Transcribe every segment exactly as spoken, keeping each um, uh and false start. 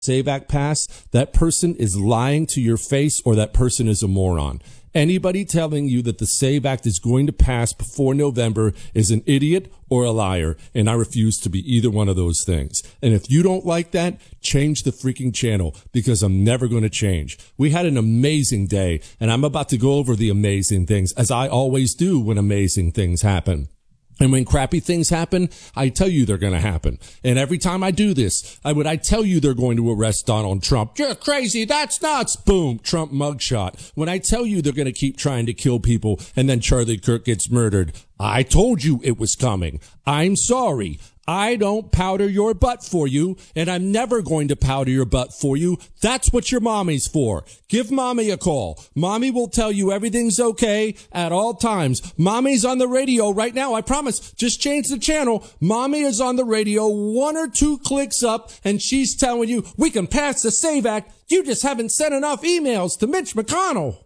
SAVE Act pass, that person is lying to your face or that person is a moron. Anybody telling you that the SAVE Act is going to pass before November is an idiot or a liar, and I refuse to be either one of those things. And if you don't like that, change the freaking channel, because I'm never going to change. We had an amazing day, and I'm about to go over the amazing things, as I always do when amazing things happen. And when crappy things happen, I tell you they're going to happen. And every time I do this, I would I tell you they're going to arrest Donald Trump. You're crazy. That's nuts. Boom. Trump mugshot. When I tell you they're going to keep trying to kill people and then Charlie Kirk gets murdered, I told you it was coming. I'm sorry. I don't powder your butt for you, and I'm never going to powder your butt for you. That's what your mommy's for. Give mommy a call. Mommy will tell you everything's okay at all times. Mommy's on the radio right now. I promise. Just change the channel. Mommy is on the radio one or two clicks up, and she's telling you, we can pass the SAVE Act. You just haven't sent enough emails to Mitch McConnell.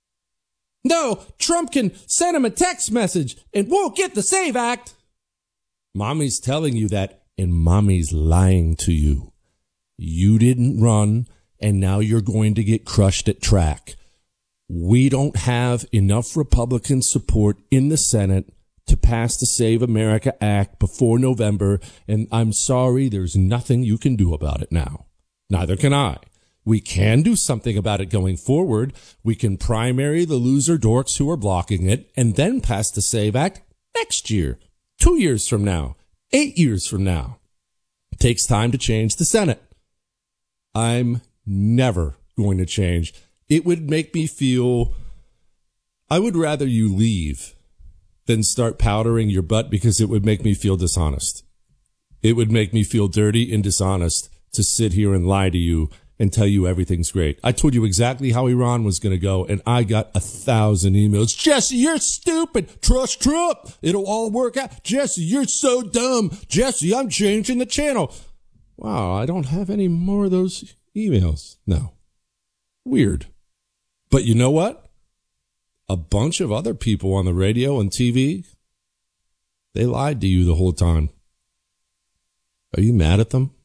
No, Trump can send him a text message, and we'll get the SAVE Act. Mommy's telling you that, and mommy's lying to you. You didn't run, and now you're going to get crushed at track. We don't have enough Republican support in the Senate to pass the Save America Act before November, and I'm sorry, there's nothing you can do about it now. Neither can I. We can do something about it going forward. We can primary the loser dorks who are blocking it, and then pass the SAVE Act next year. Two years from now, eight years from now. It takes time to change the Senate. I'm never going to change. It would make me feel, I would rather you leave than start powdering your butt, because it would make me feel dishonest. It would make me feel dirty and dishonest to sit here and lie to you and tell you everything's great. I told you exactly how Iran was going to go, and I got a thousand emails. Jesse, you're stupid. Trust Trump. It'll all work out. Jesse, you're so dumb. Jesse, I'm changing the channel. Wow, I don't have any more of those emails. No. Weird. But you know what? A bunch of other people on the radio and T V, they lied to you the whole time. Are you mad at them?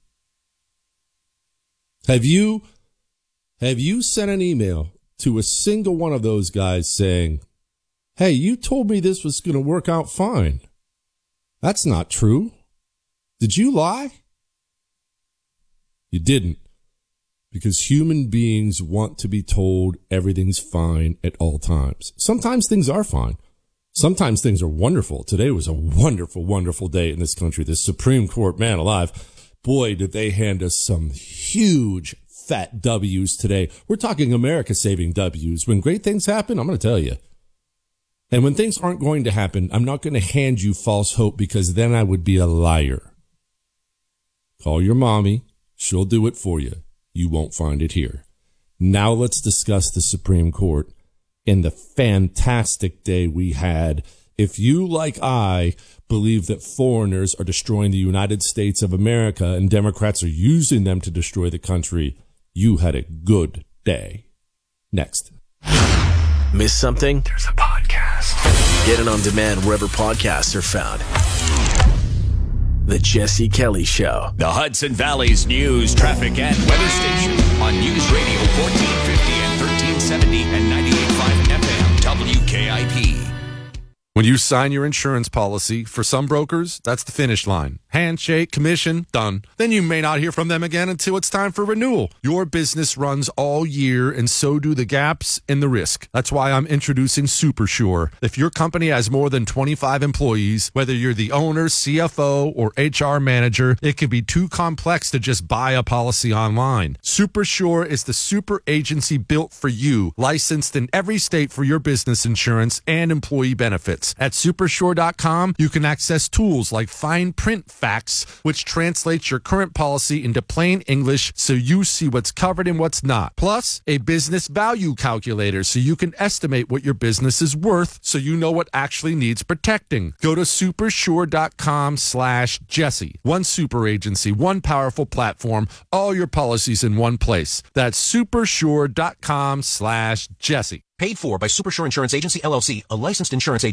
Have you, have you sent an email to a single one of those guys saying, hey, you told me this was going to work out fine? That's not true. Did you lie? You didn't. Because human beings want to be told everything's fine at all times. Sometimes things are fine. Sometimes things are wonderful. Today was a wonderful, wonderful day in this country. The Supreme Court, man alive. Boy, did they hand us some huge fat W's today. We're talking America saving W's. When great things happen, I'm going to tell you. And when things aren't going to happen, I'm not going to hand you false hope, because then I would be a liar. Call your mommy. She'll do it for you. You won't find it here. Now let's discuss the Supreme Court and the fantastic day we had. If you, like I, believe that foreigners are destroying the United States of America and Democrats are using them to destroy the country, you had a good day. Next. Miss something? There's a podcast. Get it on demand wherever podcasts are found. The Jesse Kelly Show. The Hudson Valley's news, traffic, and weather station on News Radio fourteen fifty and thirteen seventy and ninety-eight point five F M W K I P. When you sign your insurance policy, for some brokers, that's the finish line. Handshake, commission, done. Then you may not hear from them again until it's time for renewal. Your business runs all year, and so do the gaps and the risk. That's why I'm introducing SuperSure. If your company has more than twenty-five employees, whether you're the owner, C F O, or H R manager, it can be too complex to just buy a policy online. SuperSure is the super agency built for you, licensed in every state for your business insurance and employee benefits. At supersure dot com, you can access tools like fine print facts, which translates your current policy into plain English so you see what's covered and what's not. Plus, a business value calculator so you can estimate what your business is worth so you know what actually needs protecting. Go to supersure dot com slash Jesse. One super agency, one powerful platform, all your policies in one place. That's supersure dot com slash Jesse. Paid for by SuperSure Insurance Agency, L L C, a licensed insurance agency.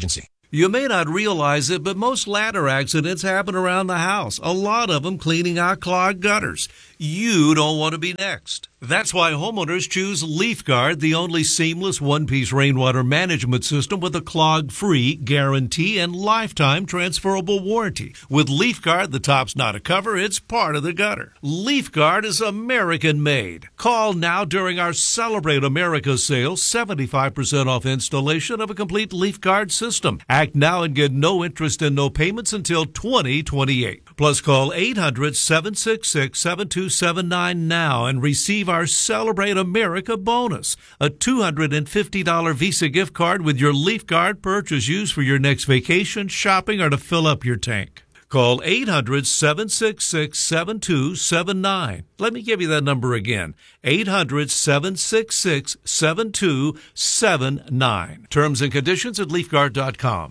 You may not realize it, but most ladder accidents happen around the house, a lot of them cleaning out clogged gutters. You don't want to be next. That's why homeowners choose Leaf Guard, the only seamless one-piece rainwater management system with a clog-free guarantee and lifetime transferable warranty. With Leaf Guard, the top's not a cover, it's part of the gutter. Leaf Guard is American-made. Call now during our Celebrate America sale, seventy-five percent off installation of a complete Leaf Guard system. Act now and get no interest and no payments until twenty twenty-eight. Plus, call eight hundred, seven six six, seven two seven nine now and receive our Celebrate America bonus, a two hundred fifty dollars Visa gift card with your Leaf Guard purchase used for your next vacation, shopping, or to fill up your tank. Call eight hundred, seven six six, seven two seven nine. Let me give you that number again, eight hundred, seven six six, seven two seven nine. Terms and conditions at leaf guard dot com.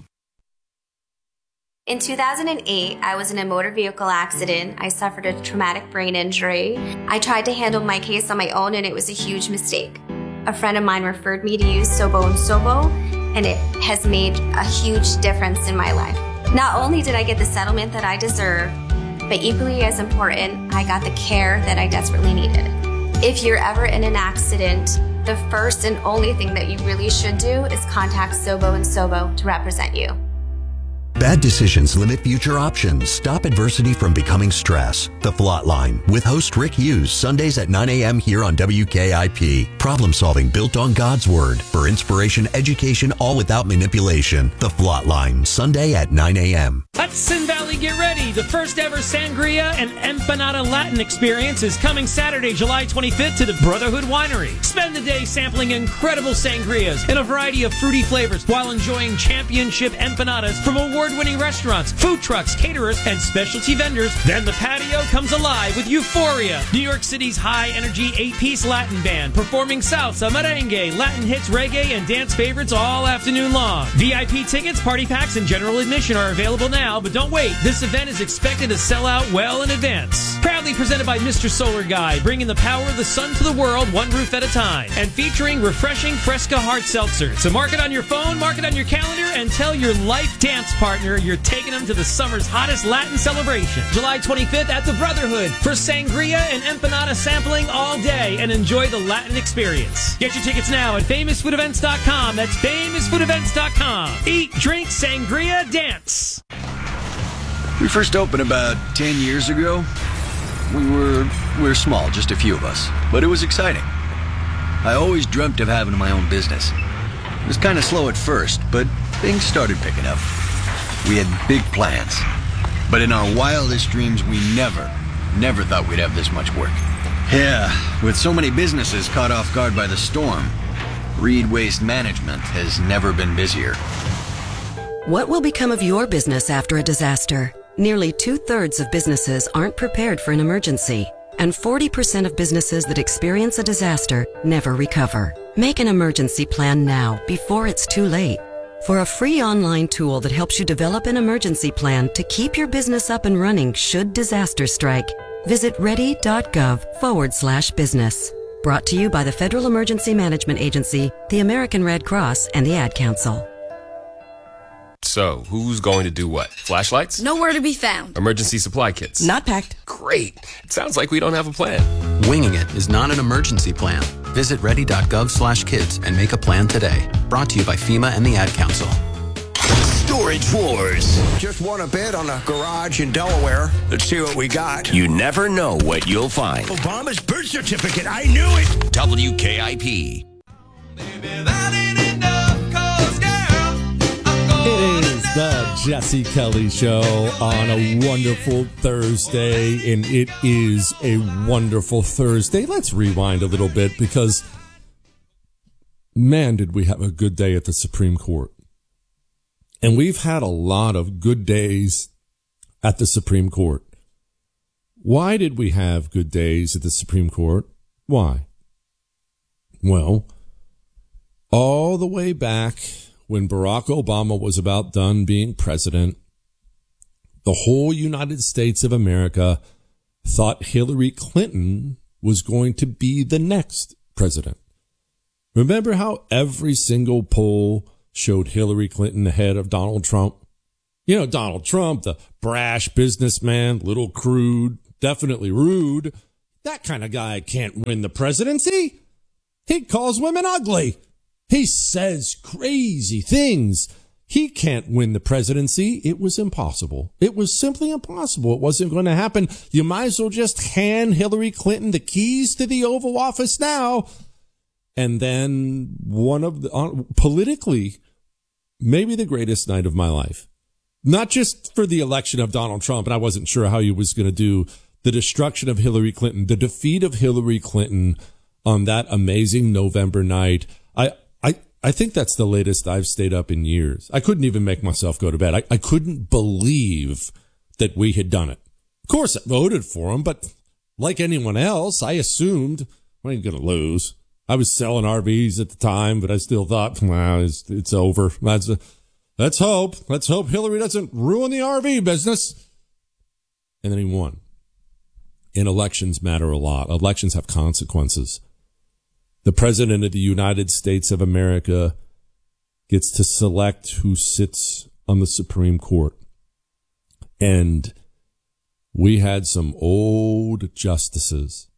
In two thousand eight, I was in a motor vehicle accident. I suffered a traumatic brain injury. I tried to handle my case on my own, and it was a huge mistake. A friend of mine referred me to use Sobo and Sobo, and it has made a huge difference in my life. Not only did I get the settlement that I deserved, but equally as important, I got the care that I desperately needed. If you're ever in an accident, the first and only thing that you really should do is contact Sobo and Sobo to represent you. Bad decisions limit future options. Stop adversity from becoming stress. The Flot Line with host Rick Hughes, Sundays at nine a.m. here on W K I P. Problem solving built on God's Word. For inspiration, education, all without manipulation. The Flot Line, Sunday at nine a.m. Hudson Valley, get ready. The first ever Sangria and Empanada Latin experience is coming Saturday, July twenty-fifth to the Brotherhood Winery. Spend the day sampling incredible sangrias in a variety of fruity flavors while enjoying championship empanadas from award-winning restaurants, food trucks, caterers, and specialty vendors. Then the patio comes alive with Euphoria, New York City's high-energy eight-piece Latin band, performing salsa, merengue, Latin hits, reggae, and dance favorites all afternoon long. V I P tickets, party packs, and general admission are available now, but don't wait. This event is expected to sell out well in advance. Proudly presented by Mister Solar Guy, bringing the power of the sun to the world one roof at a time, and featuring refreshing Fresca Hard Seltzer. So mark it on your phone, mark it on your calendar, and tell your life dance partner you're taking them to the summer's hottest Latin celebration. July twenty-fifth at the Brotherhood for sangria and empanada sampling all day and enjoy the Latin experience. Get your tickets now at famous food events dot com. That's famous food events dot com. Eat, drink, sangria, dance. We first opened about ten years ago. We were, we were small, just a few of us, but it was exciting. I always dreamt of having my own business. It was kind of slow at first, but things started picking up. We had big plans, but in our wildest dreams, we never, never thought we'd have this much work. Yeah, with so many businesses caught off guard by the storm, Reed Waste Management has never been busier. What will become of your business after a disaster? Nearly two-thirds of businesses aren't prepared for an emergency, and forty percent of businesses that experience a disaster never recover. Make an emergency plan now, before it's too late. For a free online tool that helps you develop an emergency plan to keep your business up and running should disaster strike, visit ready.gov forward slash business. Brought to you by the Federal Emergency Management Agency, the American Red Cross, and the Ad Council. So, who's going to do what? Flashlights? Nowhere to be found. Emergency supply kits? Not packed. Great. It sounds like we don't have a plan. Winging it is not an emergency plan. Visit ready.gov slash kids and make a plan today. Brought to you by FEMA and the Ad Council. Storage Wars. Just won a bid on a garage in Delaware. Let's see what we got. You never know what you'll find. Obama's birth certificate. I knew it. W K I P. It is the Jesse Kelly Show on a wonderful Thursday, and it is a wonderful Thursday. Let's rewind a little bit because, man, did we have a good day at the Supreme Court. And we've had a lot of good days at the Supreme Court. Why did we have good days at the Supreme Court? Why? Well, all the way back when Barack Obama was about done being president, the whole United States of America thought Hillary Clinton was going to be the next president. Remember how every single poll showed Hillary Clinton ahead of Donald Trump. You know, Donald Trump, the brash businessman, little crude, definitely rude. That kind of guy can't win the presidency. He calls women ugly. He says crazy things. He can't win the presidency. It was impossible. It was simply impossible. It wasn't going to happen. You might as well just hand Hillary Clinton the keys to the Oval Office now. And then one of the, uh, politically, maybe the greatest night of my life. Not just for the election of Donald Trump, and I wasn't sure how he was going to do, the destruction of Hillary Clinton, the defeat of Hillary Clinton on that amazing November night. I, I, I think that's the latest I've stayed up in years. I couldn't even make myself go to bed. I, I couldn't believe that we had done it. Of course, I voted for him, but like anyone else, I assumed I ain't going to lose. I was selling R Vs at the time, but I still thought, wow, it's, it's over. That's a, let's hope. Let's hope Hillary doesn't ruin the R V business. And then he won. And elections matter a lot. Elections have consequences. The president of the United States of America gets to select who sits on the Supreme Court. And we had some old justices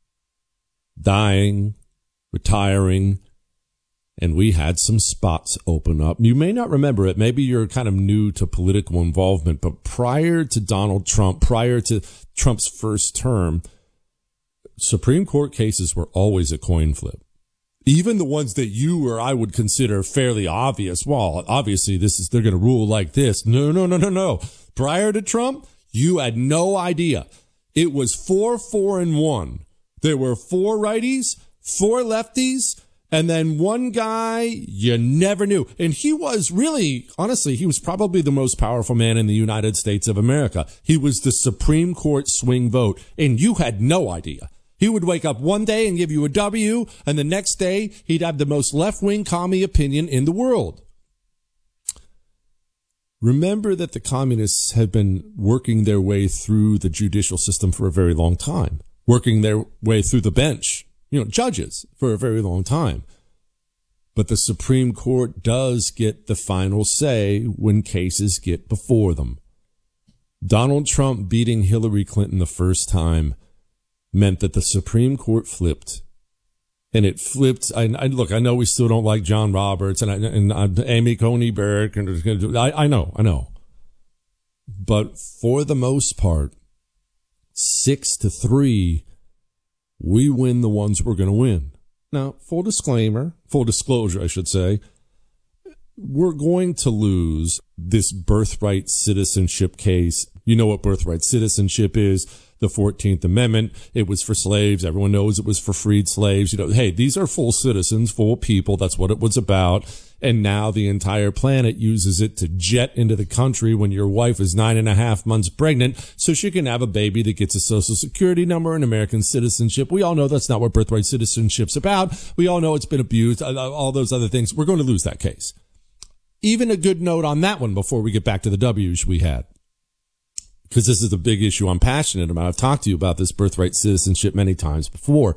dying, retiring, and we had some spots open up. You may not remember it. Maybe you're kind of new to political involvement, but prior to Donald Trump, prior to Trump's first term, Supreme Court cases were always a coin flip. Even the ones that you or I would consider fairly obvious. Well, obviously this is, they're going to rule like this. No, no, no, no, no. Prior to Trump, you had no idea. It was four, four, and one. There were four righties, four lefties, and then one guy you never knew. And he was really, honestly, he was probably the most powerful man in the United States of America. He was the Supreme Court swing vote, and you had no idea. He would wake up one day and give you a W, and the next day he'd have the most left-wing commie opinion in the world. Remember that the communists have been working their way through the judicial system for a very long time, working their way through the bench, you know, judges for a very long time. But the Supreme Court does get the final say when cases get before them. Donald Trump beating Hillary Clinton the first time meant that the Supreme Court flipped. And it flipped. I, I look, I know we still don't like John Roberts and, I, and uh, Amy Coney Barrett. And I, I know, I know. But for the most part, six to three, we win the ones we're going to win. Now, full disclaimer, full disclosure, I should say, we're going to lose this birthright citizenship case. You know what birthright citizenship is. The fourteenth Amendment. It was for slaves. Everyone knows it was for freed slaves. You know, hey, these are full citizens, full people. That's what it was about. And now the entire planet uses it to jet into the country when your wife is nine and a half months pregnant so she can have a baby that gets a social security number and American citizenship. We all know that's not what birthright citizenship's about. We all know it's been abused, all those other things. We're going to lose that case. Even a good note on that one before we get back to the W's we had. Because this is a big issue I'm passionate about. I've talked to you about this birthright citizenship many times before.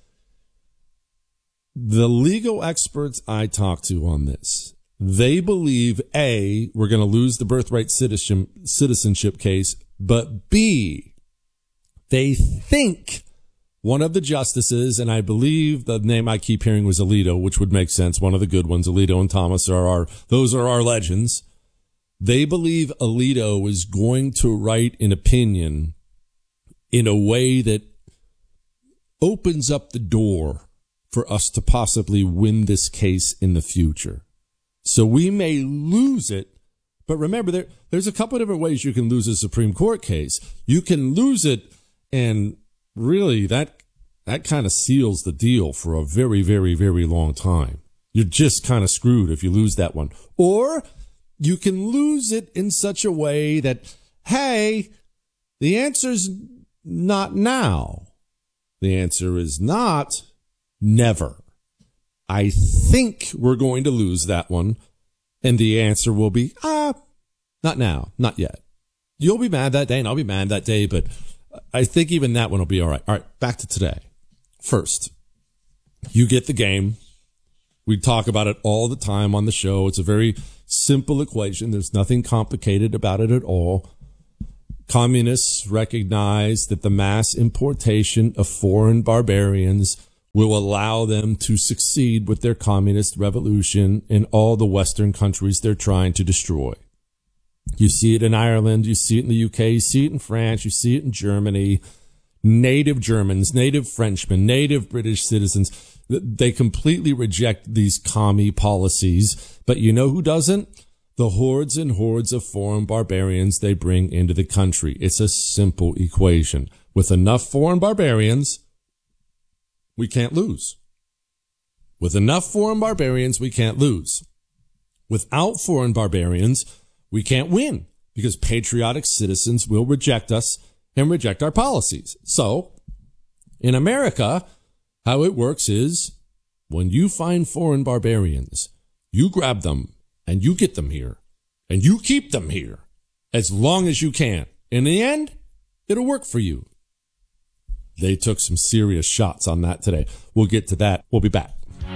The legal experts I talk to on this, they believe, A, we're going to lose the birthright citizenship case, but B, they think one of the justices, and I believe the name I keep hearing was Alito, which would make sense. One of the good ones, Alito and Thomas, are our, those are our legends. They believe Alito is going to write an opinion in a way that opens up the door for us to possibly win this case in the future. So we may lose it, but remember, there, there's a couple of different ways you can lose a Supreme Court case. You can lose it, and really that that kind of seals the deal for a very, very, very long time. You're just kind of screwed if you lose that one. Or you can lose it in such a way that, hey, the answer's not now. The answer is not never. I think we're going to lose that one. And the answer will be, ah, not now, not yet. You'll be mad that day and I'll be mad that day, but I think even that one will be all right. All right, back to today. First, you get the game. We talk about it all the time on the show. It's a very simple equation. There's nothing complicated about it at all. Communists recognize that the mass importation of foreign barbarians will allow them to succeed with their communist revolution in all the Western countries they're trying to destroy. You see it in Ireland, you see it in the U K, you see it in France, you see it in Germany. Native Germans, native Frenchmen, native British citizens, they completely reject these commie policies. But you know who doesn't? The hordes and hordes of foreign barbarians they bring into the country. It's a simple equation. With enough foreign barbarians, we can't lose. With enough foreign barbarians, we can't lose. Without foreign barbarians, we can't win because patriotic citizens will reject us and reject our policies. So, in America, how it works is when you find foreign barbarians, you grab them and you get them here and you keep them here as long as you can. In the end, it'll work for you. They took some serious shots on that today. We'll get to that. We'll be back.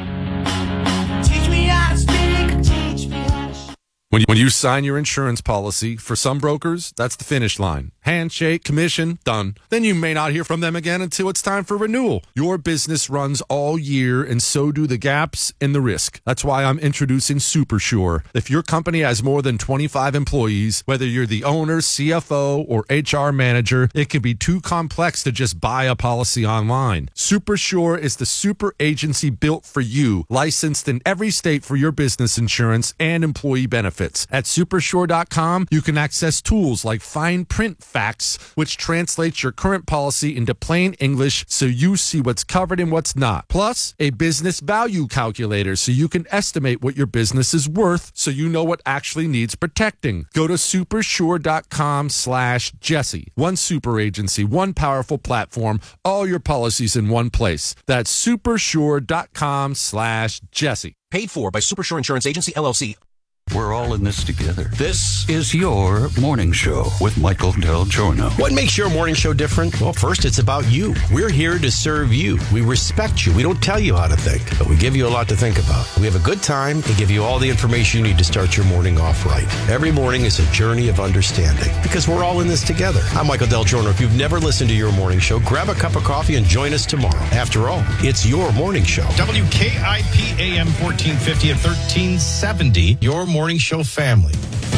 Teach me how to speak. Teach me how to sh- When you, when you sign your insurance policy, for some brokers, that's the finish line. Handshake, commission, done. Then you may not hear from them again until it's time for renewal. Your business runs all year, and so do the gaps and the risk. That's why I'm introducing SuperSure. If your company has more than twenty-five employees, whether you're the owner, C F O, or H R manager, it can be too complex to just buy a policy online. SuperSure is the super agency built for you, licensed in every state for your business insurance and employee benefits. At supersure dot com, you can access tools like fine print facts, which translates your current policy into plain English so you see what's covered and what's not. Plus, a business value calculator so you can estimate what your business is worth so you know what actually needs protecting. Go to supersure dot com slash Jesse. One super agency, one powerful platform, all your policies in one place. That's supersure dot com slash Jesse. Paid for by Supersure Insurance Agency, L L C. We're all in this together. This is your morning show with Michael Del Giorno. What makes your morning show different? Well, first, it's about you. We're here to serve you. We respect you. We don't tell you how to think, but we give you a lot to think about. We have a good time and give you all the information you need to start your morning off right. Every morning is a journey of understanding because we're all in this together. I'm Michael Del Giorno. If you've never listened to your morning show, grab a cup of coffee and join us tomorrow. After all, it's your morning show. W K I P A M fourteen fifty and thirteen seventy, your morning show family.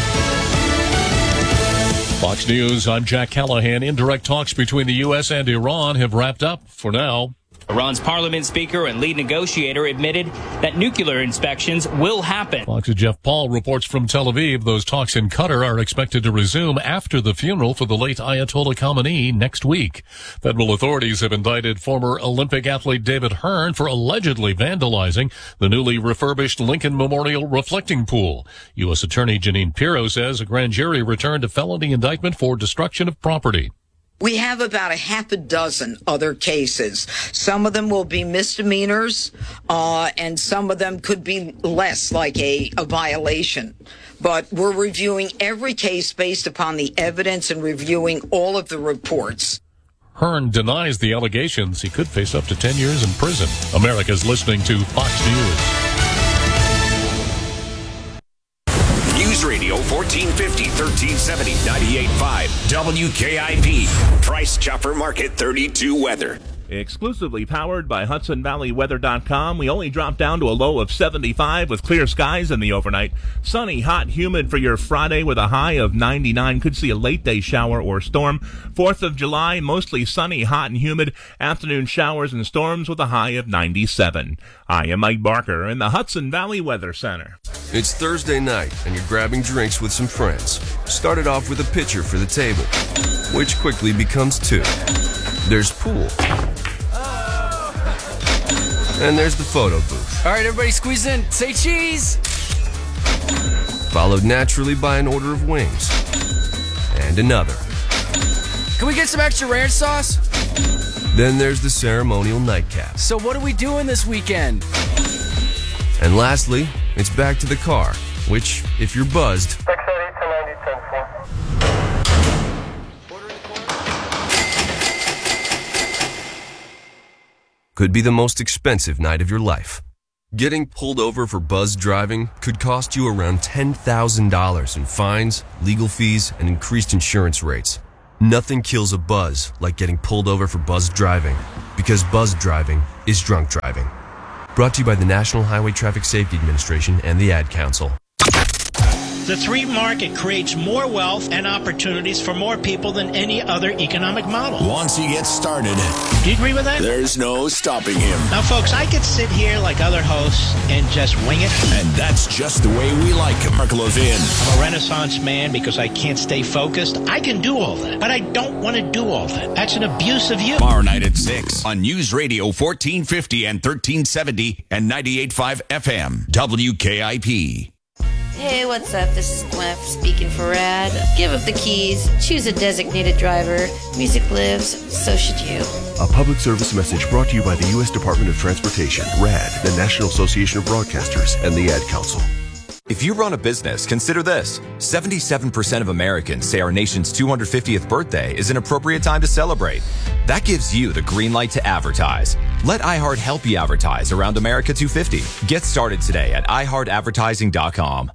Fox News, I'm Jack Callahan. Indirect talks between the U S and Iran have wrapped up for now. Iran's parliament speaker and lead negotiator admitted that nuclear inspections will happen. Fox's Jeff Paul reports from Tel Aviv. Those talks in Qatar are expected to resume after the funeral for the late Ayatollah Khamenei next week. Federal authorities have indicted former Olympic athlete David Hearn for allegedly vandalizing the newly refurbished Lincoln Memorial reflecting pool. U S Attorney Janine Pirro says a grand jury returned a felony indictment for destruction of property. We have about a half a dozen other cases. Some of them will be misdemeanors, uh, and some of them could be less, like a, a violation. But we're reviewing every case based upon the evidence and reviewing all of the reports. Hearn denies the allegations. He could face up to ten years in prison. America's listening to Fox News. News Radio fourteen fifty, thirteen seventy, ninety-eight point five W K I P. Price Chopper Market thirty-two weather. Exclusively powered by Hudson Valley Weather dot com, we only dropped down to a low of seventy-five with clear skies in the overnight. Sunny, hot, humid for your Friday with a high of ninety-nine. Could see a late day shower or storm. fourth of July, mostly sunny, hot, and humid. Afternoon showers and storms with a high of ninety-seven. I am Mike Barker in the Hudson Valley Weather Center. It's Thursday night and you're grabbing drinks with some friends. Started off with a pitcher for the table, which quickly becomes two. There's pool. And there's the photo booth. All right, everybody squeeze in. Say cheese. Followed naturally by an order of wings. And another. Can we get some extra ranch sauce? Then there's the ceremonial nightcap. So what are we doing this weekend? And lastly, it's back to the car, which, if you're buzzed, could be the most expensive night of your life. Getting pulled over for buzz driving could cost you around ten thousand dollars in fines, legal fees, and increased insurance rates. Nothing kills a buzz like getting pulled over for buzz driving, because buzz driving is drunk driving. Brought to you by the National Highway Traffic Safety Administration and the Ad Council. The free market creates more wealth and opportunities for more people than any other economic model. Once he gets started, do you agree with that? There's no stopping him. Now, folks, I could sit here like other hosts and just wing it. And that's just the way we like him. Mark Levin. I'm a Renaissance man because I can't stay focused. I can do all that, but I don't want to do all that. That's an abuse of you. Tomorrow night at six on News Radio fourteen fifty and thirteen seventy and ninety-eight point five F M, W K I P. Hey, what's up? This is Gwen speaking for Rad. Give up the keys, choose a designated driver. Music lives, so should you. A public service message brought to you by the U S Department of Transportation, RAD, the National Association of Broadcasters, and the Ad Council. If you run a business, consider this. seventy-seven percent of Americans say our nation's two hundred fiftieth birthday is an appropriate time to celebrate. That gives you the green light to advertise. Let iHeart help you advertise around America two fifty. Get started today at i heart advertising dot com.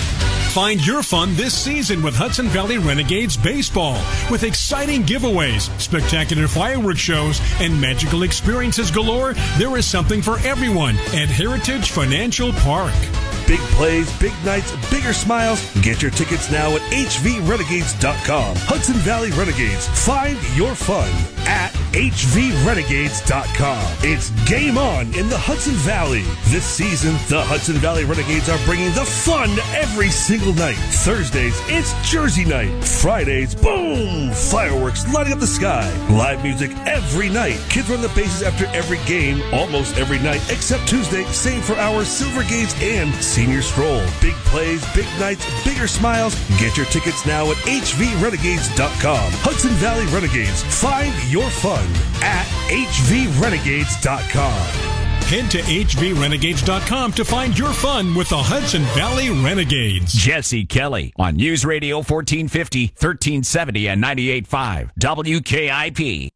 Find your fun this season with Hudson Valley Renegades Baseball. With exciting giveaways, spectacular fireworks shows, and magical experiences galore, there is something for everyone at Heritage Financial Park. Big plays, big nights, bigger smiles. Get your tickets now at h v renegades dot com. Hudson Valley Renegades. Find your fun at h v renegades dot com. It's game on in the Hudson Valley. This season, the Hudson Valley Renegades are bringing the fun every single night. Thursdays, it's Jersey night. Fridays, boom! Fireworks lighting up the sky. Live music every night. Kids run the bases after every game, almost every night, except Tuesday. Same for our Silver Gates and Senior Stroll. Big plays, big nights, bigger smiles. Get your tickets now at h v renegades dot com. Hudson Valley Renegades. Find your fun at h v renegades dot com. Head to h v renegades dot com to find your fun with the Hudson Valley Renegades. Jesse Kelly on News Radio fourteen fifty, thirteen seventy, and ninety-eight point five W K I P.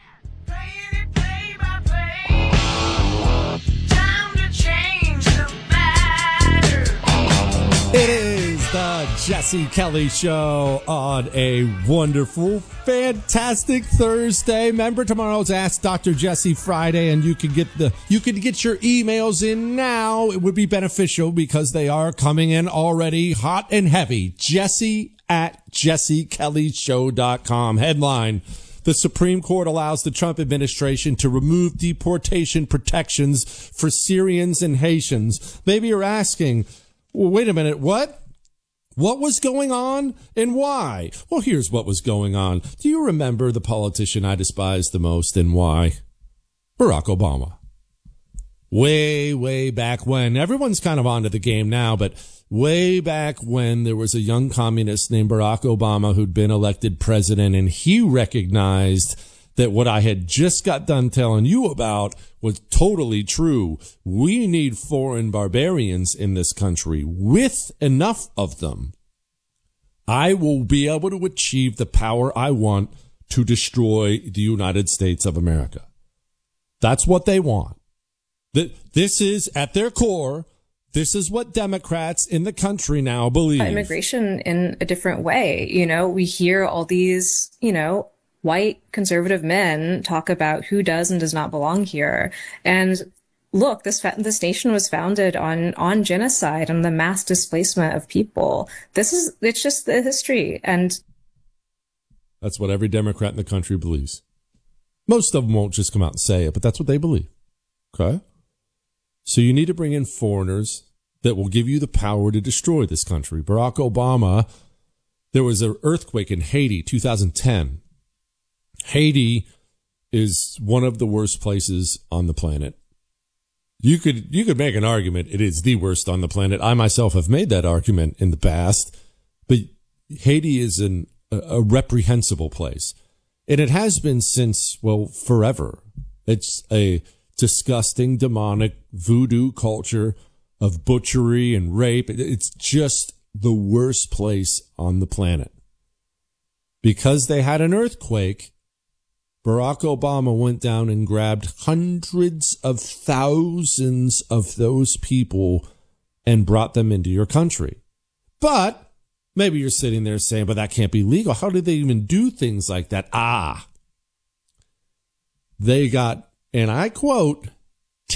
It is the Jesse Kelly Show on a wonderful, fantastic Thursday. Remember, tomorrow's Ask Doctor Jesse Friday, and you can get the you can get your emails in now. It would be beneficial because they are coming in already hot and heavy. Jesse at jesse kelly show dot com. Headline: the Supreme Court allows the Trump administration to remove deportation protections for Syrians and Haitians. Maybe you're asking, well, wait a minute, what? What was going on and why? Well, here's what was going on. Do you remember the politician I despised the most and why? Barack Obama. Way, way back when. Everyone's kind of onto the game now, but way back when there was a young communist named Barack Obama who'd been elected president, and he recognized that what I had just got done telling you about was totally true. We need foreign barbarians in this country. With enough of them, I will be able to achieve the power I want to destroy the United States of America. That's what they want. This is, at their core, this is what Democrats in the country now believe. Immigration in a different way. You know, we hear all these, you know, white conservative men talk about who does and does not belong here. And look, this this nation was founded on on genocide and the mass displacement of people. This is it's just the history, and that's what every Democrat in the country believes. Most of them won't just come out and say it, but that's what they believe. Okay? So you need to bring in foreigners that will give you the power to destroy this country. Barack Obama, there was an earthquake in Haiti, two thousand ten. Haiti is one of the worst places on the planet. You could you could make an argument it is the worst on the planet. I myself have made that argument in the past, but Haiti is an, a reprehensible place. And it has been since, well, forever. It's a disgusting, demonic voodoo culture of butchery and rape. It's just the worst place on the planet. Because they had an earthquake, Barack Obama went down and grabbed hundreds of thousands of those people and brought them into your country. But maybe you're sitting there saying, but that can't be legal. How do they even do things like that? Ah, they got, and I quote,